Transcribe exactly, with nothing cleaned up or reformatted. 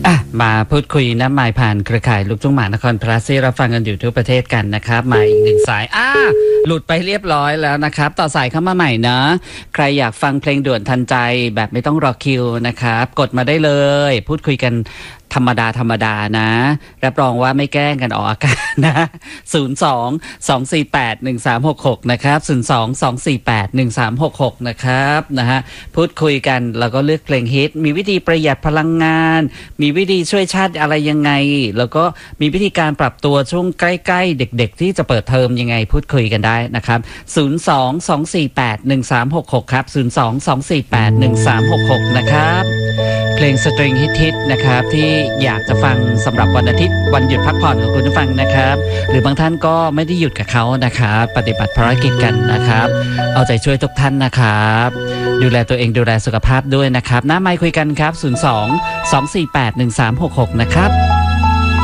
อ่ะมาพูดคุยน้ำมายผ่านเครือข่ายลูกทุ่งหมานครพลัสที่เราฟังกันอยู่ทั่วประเทศกันนะครับมาอีกหนึ่งสายอ่าหลุดไปเรียบร้อยแล้วนะครับต่อสายเข้ามาใหม่นะใครอยากฟังเพลงด่วนทันใจแบบไม่ต้องรอคิวนะครับกดมาได้เลยพูดคุยกันธรรมดาธรรมดานะรับรองว่าไม่แกล้งกันออกอากาศนะศูนย์ สอง สอง สี่ แปด หนึ่ง สาม หก หกนะครับศูนย์ สอง สอง สี่ แปด หนึ่ง สาม หก หกนะครับนะฮะพูดคุยกันแล้วก็เลือกเพลงฮิตมีวิธีประหยัดพลังงานมีวิธีช่วยชาติอะไรยังไงแล้วก็มีวิธีการปรับตัวช่วงใกล้ๆเด็กๆที่จะเปิดเทอมยังไงพูดคุยกันได้นะครับศูนย์ สอง สอง สี่ แปด หนึ่ง สาม หก หกครับศูนย์ สอง สอง สี่ แปด หนึ่ง สาม หก หกนะครับเพลงสตริงฮิตๆนะครับที่อยากจะฟังสำหรับวันอาทิตย์วันหยุดพักผ่อนของคุณผู้ฟังนะครับหรือบางท่านก็ไม่ได้หยุดกับเขานะครับปฏิบัติภารกิจกันนะครับเอาใจช่วยทุกท่านนะครับดูแลตัวเองดูแลสุขภาพด้วยนะครับหน้าไมค์คุยกันครับศูนย์ สอง สอง สี่ แปด หนึ่ง สาม หก หกนะครับ